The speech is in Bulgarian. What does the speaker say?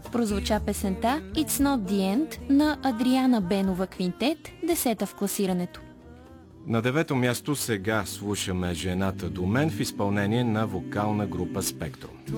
прозвуча песента It's Not The End на Адриана Бенова Квинтет, 10-та в класирането. На 9-то място сега слушаме Жената до мен в изпълнение на вокална група Спектрум.